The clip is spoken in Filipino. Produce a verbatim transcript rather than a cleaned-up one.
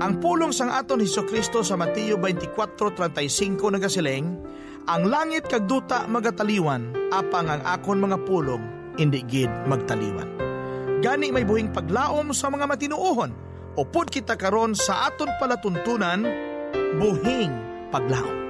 Ang pulong sang aton Hesukristo sa Mateo twenty-four thirty-five nagasiling, ang langit kag duta magataliwan, apang ang akon mga pulong indi gid magtaliwan. Gani may buhing paglaom sa mga matinuohon, upod kita karon sa aton palatuntunan, buhing paglaom.